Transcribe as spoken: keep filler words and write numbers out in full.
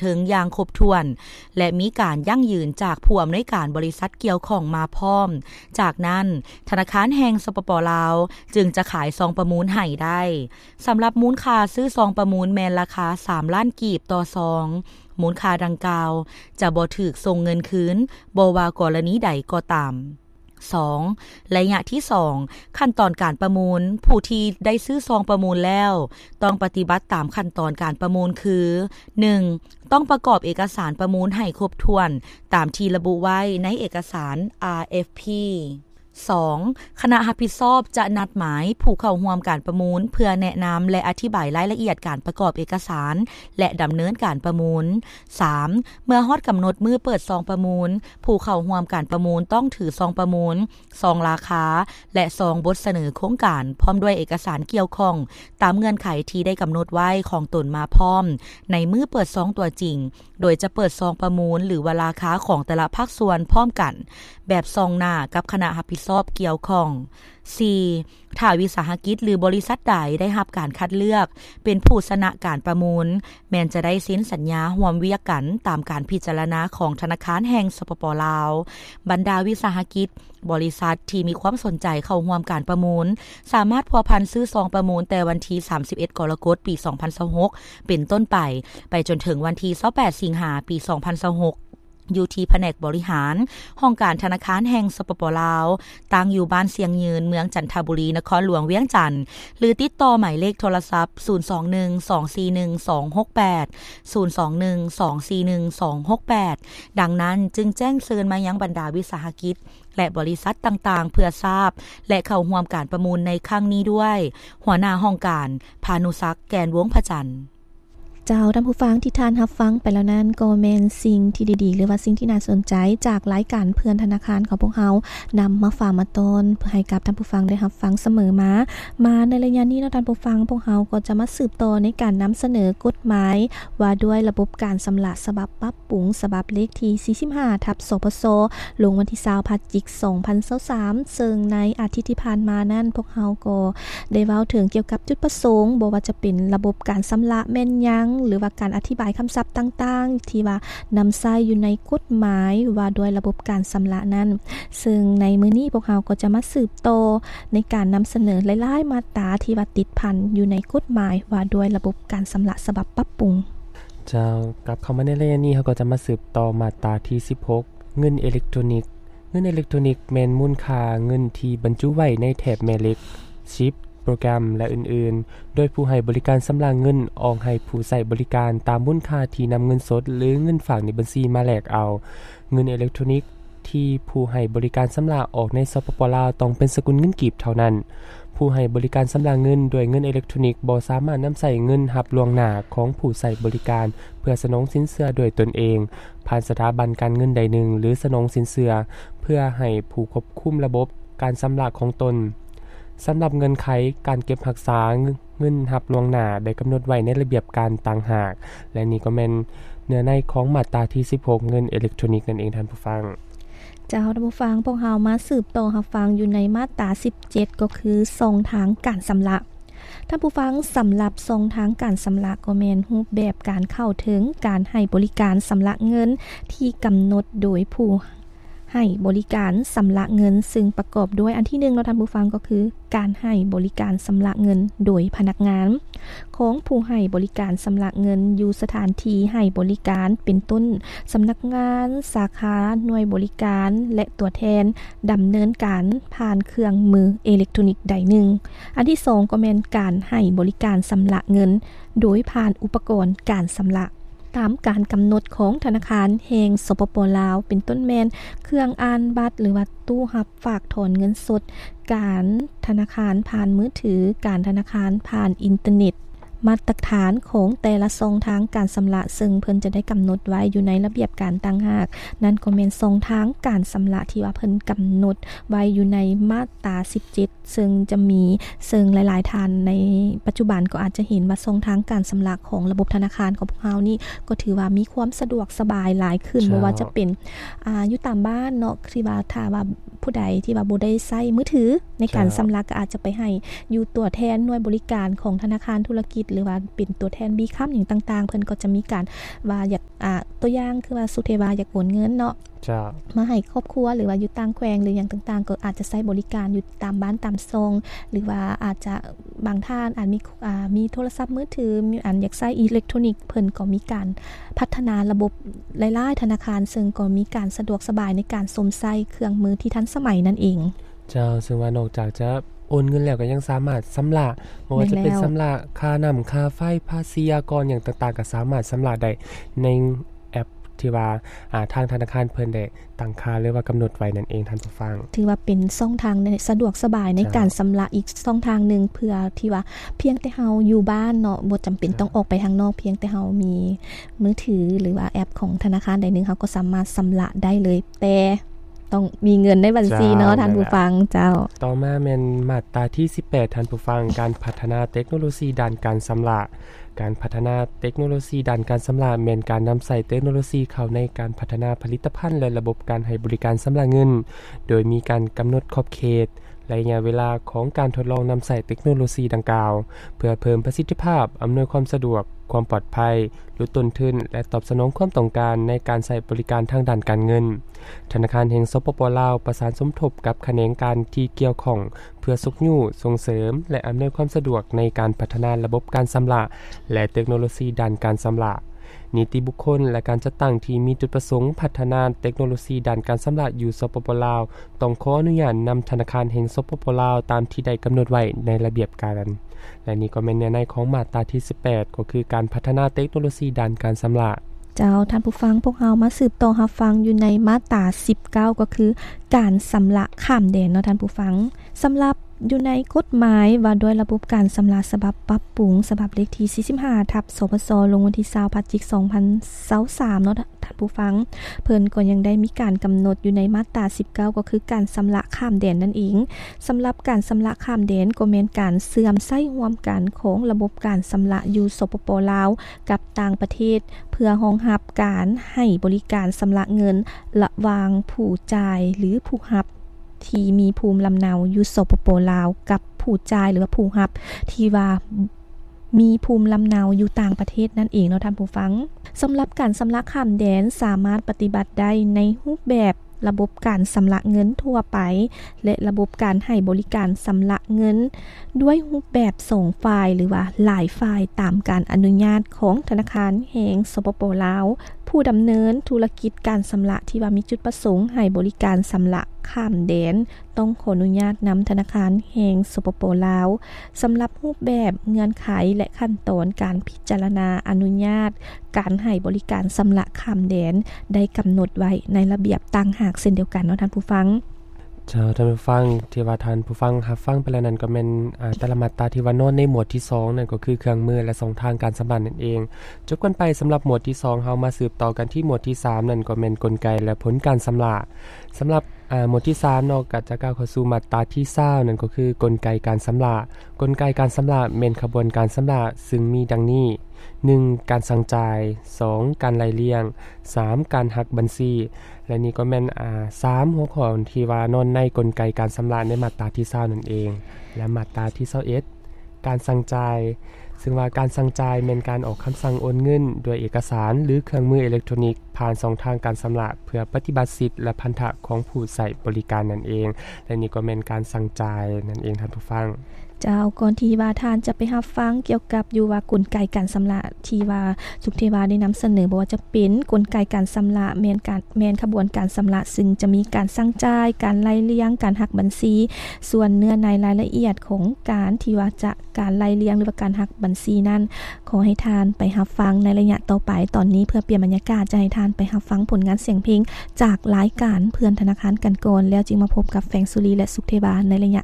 ถึงอย่างครบถ้วนและมีการยั่งยืนจากผู้อำนวยการบริษัทเกี่ยวข้องมาพร้อมจากนั้นธนาคารแห่งสปป.ลาวจึงจะขายซองประมูลให้ได้สำหรับมูลค่าซื้อซองประมูลแม่นราคาสามล้านกีบต่อซองมูลค่าดังกล่าวจะบ่ถูกส่งเงินคืนบ่ว่ากรณีใดก็ตามสองระยะที่สองขั้นตอนการประมูลผู้ที่ได้ซื้อซองประมูลแล้วต้องปฏิบัติตามขั้นตอนการประมูลคือ หนึ่ง ต้องประกอบเอกสารประมูลให้ครบถ้วนตามที่ระบุไว้ในเอกสาร อาร์ เอฟ พี สอง คณะรับผิดชอบจะนัดหมายผู้เข้าร่วมการประมูลเพื่อแนะนำและอธิบายรายละเอียดการประกอบเอกสารและดำเนินการประมูล สาม เมื่อฮอดกำหนดมือเปิดซองประมูลผู้เข้าร่วมการประมูลต้องถือซองประมูลซองราคาและซองบทเสนอโครงการพร้อมด้วยเอกสารเกี่ยวข้องตามเงื่อนไขที่ได้กำหนดไว้ของตนมาพร้อมในมือเปิดซองตัวจริงโดยจะเปิดซองประมูลหรือว่าราคาของแต่ละภาคส่วนพร้อมกันแบบซองหน้ากับคณะรับผิดชอบเกี่ยวข้อง สี่ ถ้าวิสาหกิจหรือบริษัทใดได้รับการคัดเลือกเป็นผู้ชนะการประมูลแม้นจะได้เซ็นสัญญาร่วมเวียกกันตามการพิจารณาของธนาคารแห่งสปป.ลาวบรรดาวิสาหกิจบริษัทที่มีความสนใจเข้าร่วมการประมูลสามารถพัวพันซื้อซองประมูลแต่วันที่สามสิบเอ็ดกรกฎาคมปีสองพันยี่สิบหกเป็นต้นไปไปจนถึงวันที่ยี่สิบแปดสิงหาคมปีสองพันยี่สิบหกอยู่ที่แผนกบริหารห้องการธนาคารแห่งสปป.ลาวตั้งอยู่บ้านเสียงยืนเมืองจันทบุรีนครหลวงเวียงจันทน์หรือติดต่อหมายเลขโทรศัพท์ศูนย์ สอง หนึ่ง สอง สี่ หนึ่ง สอง หก แปด ศูนย์ สอง หนึ่ง สอง สี่ หนึ่ง สอง หก แปดดังนั้นจึงแจ้งเชิญมายังบรรดาวิสาหกิจและบริษัทต่างๆเพื่อทราบและเข้าร่วมการประมูลในครั้งนี้ด้วยหัวหน้าห้องการพานุศักดิ์แกนวงศ์พจันทร์เจ้าท่านผู้ฟังที่ท่านรับฟังไปแล้วนั้นก็แม่นสิ่งที่ดีๆหรือว่าสิ่งที่น่าสนใจจากรายการเพื่อนธนาคารของพวกเฮานำมาฝากมาตอนเพื่อให้กับท่านผู้ฟังได้รับฟังเสมอมามาในระยะนี้ท่านผู้ฟังพวกเฮาก็จะมาสืบต่อในการนำเสนอกฎหมายว่าด้วยระบบการชำระฉบับปรับปรุงฉบับเลขที่สี่สิบห้าทับสปสลงวันที่ยี่สิบพฤศจิกายนสองพันยี่สิบสามซึ่งในอาทิตย์ที่ผ่านมานั้นพวกเฮาก็ได้เว้าถึงเกี่ยวกับจุดประสงค์บ่ว่าจะเป็นระบบการชำระแม่นยังหรือว่าการอธิบายคำศัพท์ต่างๆที่ว่านำใช้อยู่ในกฎหมายว่าด้วยระบบการชำระนั้นซึ่งในมื้อนี้พวกเราก็จะมาสืบต่อในการนำเสนอหลายๆมาตราที่ว่าติดพันอยู่ในกฎหมายว่าด้วยระบบการชำระฉบับปรับปรุงเจ้ากับเข้ามาในระยะนี้เขาก็จะมาสืบต่อมาตราที่สิบหกเงินอิเล็กทรอนิกส์เงินอิเล็กทรอนิกส์แม่นมูลค่าเงินที่บรรจุไว้ในแถบแม่เหล็กชิปโปรแกรมและอื่นๆโดยผู้ให้บริการชำระเงินออกให้ผู้ใช้บริการตามมูลค่าที่นำเงินสดหรือเงินฝากในบัญชีมาแลกเอาเงินอิเล็กทรอนิกส์ที่ผู้ให้บริการชำระออกในสปป.ลาวต้องเป็นสกุลเงินกีบเท่านั้นผู้ให้บริการชำระเงินด้วยเงินอิเล็กทรอนิกส์บ่สามารถนำใช้เงินรับล่วงหน้าของผู้ใช้บริการเพื่อสนองสินเชื่อด้วยตนเองผ่านสถาบันการเงินใดหนึ่งหรือสนองสินเชื่อเพื่อให้ผู้ควบคุมระบบการชำระของตนสำหรับเงินไขการเก็บรักษาเงินรับล่วงหน้าได้กำหนดไว้ในระเบียบการต่างหากและนี่ก็แม่นเนื้อในของมาตราที่สิบหกเงินอิเล็กทรอนิกส์นั่นเองท่านผู้ฟังเจ้าท่านผู้ฟังพวกเฮามาสืบต่อรับฟังอยู่ในมาตราสิบเจ็ดก็คือช่องทางการชำระท่านผู้ฟังสำหรับช่องทางการชำระก็แม่นรูปแบบการเข้าถึงการให้บริการชำระเงินที่กำหนดโดยผู้ให้บริการชำระเงินซึ่งประกอบด้วยอันที่หนึ่งเราท่านผู้ฟังก็คือการให้บริการชำระเงินโดยพนักงานของผู้ให้บริการชำระเงินอยู่สถานที่ให้บริการเป็นต้นสำนักงานสาขาหน่วยบริการและตัวแทนดำเนินการผ่านเครื่องมืออิเล็กทรอนิกส์ใดหนึ่งอันที่สองก็แม่นการให้บริการชำระเงินโดยผ่านอุปกรณ์การชำระตามการกำหนดของธนาคารแห่งสปป.ลาวเป็นต้นแม่นเครื่องอ่านบัตรหรือว่าตู้รับฝากถอนเงินสดการธนาคารผ่านมือถือการธนาคารผ่านอินเทอร์เน็ตมาตรฐานของแต่ละช่องทางการชำระซึ่งเพิ่นจะได้กำหนดไว้อยู่ในระเบียบการต่างหากนั่นก็แม่นช่องทางการชำระที่ว่าเพิ่นกำหนดไว้อยู่ในมาตราสิบเจ็ดซึ่งจะมีซึ่งหลายๆท่านในปัจจุบันก็อาจจะเห็นว่าช่องทางการชำระของระบบธนาคารของพวกเฮานี่ก็ถือว่ามีความสะดวกสบายหลายขึ้นบ่ว่าจะเป็นอ่าอยู่ตามบ้านเนาะที่ว่าถ้าว่าผู้ใดที่ว่าบ่ได้ใช้มือถือในการชำระก็อาจจะไปให้อยู่ตัวแทนหน่วยบริการของธนาคารธุรกิจหรือว่าเป็นตัวแทนบีคัมอย่างต่างๆเพิ่นก็จะมีการว่าอยากอ่าตัวอย่างคือว่าสุเทวาอยากโอนเงินเนาะจ้ามาให้ครอบครัวหรือว่าอยู่ต่างแขวงหรืออย่างต่างๆก็อาจจะใช้บริการอยู่ตามบ้านตามซองหรือว่าอาจจะบางท่านอาจมีอ่ามีโทรศัพท์มือถือมีอันอยากใช้อิเล็กทรอนิกส์เพิ่นก็มีการพัฒนาระบบหลายๆธนาคารซึ่งก็มีการสะดวกสบายในการสวมใช้เครื่องมือที่ทันสมัยนั่นเองเจ้าซึ่งว่านอกจากจะโอนเงินแล้วก็ยังสามารถชำระบ่ว่าจะเป็นชำระค่าน้ำค่าไฟภาษีอากรอย่างต่างๆก็สามารถชำระได้ในแอปที่ว่าอ่าทางธนาคารเพิ่นได้ตั้งค่าหรือว่ากำหนดไว้นั่นเองท่านผู้ฟังถือว่าเป็นช่องทางสะดวกสบายในการชำระอีกช่องทางนึงเพื่อที่ว่าเพียงแต่เฮาอยู่บ้านเนาะบ่จำเป็นต้องออกไปข้างนอกเพียงแต่เฮามีมือถือหรือว่าแอปของธนาคารใดนึงเฮาก็สามารถชำระได้เลยแต่ต้องมีเงินในบัญชีเนาะท่านผู้ฟังเจ้าต่อมาแม่นมาตราที่สิบแปดท่านผู้ฟังการพัฒนาเทคโนโลยีด้านการชำระการพัฒนาเทคโนโลยีด้านการชำระแม่นการนำใส่เทคโนโลยีเข้าในการพัฒนาผลิตภัณฑ์และระบบการให้บริการชำระเงินโดยมีการกำหนดขอบเขตระยะเวลาของการทดลองนำใส่เทคโนโลยีดังกล่าวเพื่อเพิ่มประสิทธิภาพอำนวยความสะดวกความปลอดภัยลดต้นทุนและตอบสนองความต้องการในการใช้บริการทางด้านการเงินธนาคารแห่งสปป.ลาวประสานสมทบกับแขนงการที่เกี่ยวข้องเพื่อสุขยู่ส่งเสริมและอำนวยความสะดวกในการพัฒนาระบบการชำระและเทคโนโลยีด้านการชำระนิติบุคคลและการจัดตั้งที่มีจุดประสงค์พัฒนาเทคโนโลยีด้านการชำระอยู่สปป.ลาวต้องขออนุญาตนำธนาคารแห่งสปป.ลาวตามที่ได้กำหนดไว้ในระเบียบการและนี่ก็เป็นเนื้อในของมาตราที่สิบแปดก็คือการพัฒนาเทคโนโลยีด้านการชำระเจ้าท่านผู้ฟังพวกเรามาสืบต่อรับฟังอยู่ในมาตราสิบเก้าก็คือการชำระข้ามแดนเนาะท่านผู้ฟังสำหรับอยู่ในกฎหมายว่าด้วยระบบการชำระฉบับปรับปรุงฉบับเลขที่สี่สิบห้าทับสปสลงวันที่ยี่สิบพฤศจิกายนสองพันยี่สิบสามเนาะท่านผู้ฟังเพิ่นก็ยังได้มีการกำหนดอยู่ในมาตราสิบเก้าก็คือการชำระข้ามแดนนั่นเองสำหรับการชำระข้ามแดนก็แม่นการเสื่อมใช้ร่วมกันของระบบการชำระอยู่สปป.ลาวกับต่างประเทศเพื่อรองรับการให้บริการชำระเงินระหว่างผู้จ่ายหรือผู้รับที่มีภูมิลำเนาอยู่สปป.ลาวกับผู้จ่ายหรือว่าผู้รับที่ว่ามีภูมิลำเนาอยู่ต่างประเทศนั่นเองเนาะท่านผู้ฟังสำหรับการชำระข้ามแดนสามารถปฏิบัติได้ในรูปแบบระบบการชำระเงินทั่วไปและระบบการให้บริการชำระเงินด้วยรูปแบบส่งไฟล์หรือว่าหลายไฟล์ตามการอนุญาตของธนาคารแห่งสปป.ลาวผู้ดำเนินธุรกิจการชำระที่ว่ามีจุดประสงค์ให้บริการชำระข้ามแดนต้องขออนุญาตนำธนาคารแห่งสปป.ลาวสำหรับรูปแบบเงื่อนไขและขั้นตอนการพิจารณาอนุญาตการให้บริการชำระข้ามแดนได้กำหนดไว้ในระเบียบต่างหากเช่นเดียวกันเนาะท่านผู้ฟังเจ้าท่านผู้ฟังที่ว่าท่านผู้ฟังรับฟังไปแล้วนั้นก็แม่นอ่าแต่ละมาตราที่ว่านอนในหมวดที่สองนั่นก็คือเครื่องมือและช่องทางการชำระนั่นเองจบกันไปสำหรับหมวดที่สองเฮามาสืบต่อกันที่หมวดที่สามนั่นก็แม่นกลไกและผลการชำระสำหรับอ่าหมวดที่สามเนาะก็จะก้าวเข้าสู่มาตราที่ยี่สิบนั่นก็คือกลไกการชำระกลไกการชำระแม่นขบวนการชำระซึ่งมีดังนี้หนึ่งการสั่งจ่ายสองการไล่เลี่ยงสามการหักบัญชีและนี่ก็แม่นอ่าสามหัวข้อที่ว่านอนในกลไกการชำระในมาตราที่ยี่สิบนั่นเองและมาตราที่ยี่สิบเอ็ดการสั่งจ่ายซึ่งว่าการสั่งจ่ายแม่นการออกคำสั่งโอนเงินด้วยเอกสารหรือเครื่องมืออิเล็กทรอนิกส์ผ่านช่องทางการชำระเพื่อปฏิบัติสิทธิและพันธะของผู้ใช้บริการนั่นเองและนี่ก็แม่นการสั่งจ่ายนั่นเองท่านผู้ฟังเจ้าก่อนที่ว่าท่านจะไปรับฟังเกี่ยวกับอยู่ว่ากลไกการชำระที่ว่าสุขเทวาได้นำเสนอบ่ว่าจะเป็นกลไกการชำระแม่นการแม่นขบวนการชำระซึ่งจะมีการสั่งจ่ายการไล่เลี้ยงการหักบัญชีส่วนเนื้อในรายละเอียดของการที่ว่าจะการไล่เลี้ยงหรือว่าการหักบัญชีนั้นขอให้ท่านไปรับฟังในระยะต่อไปตอนนี้เพื่อเปลี่ยนบรรยากาศจะให้ท่านไปรับฟังผลงานเสียงเพลงจากรายการเพื่อนธนาคารกันก่อนแล้วจึงมาพบกับแฟงสุรีและสุขเทวาในระยะ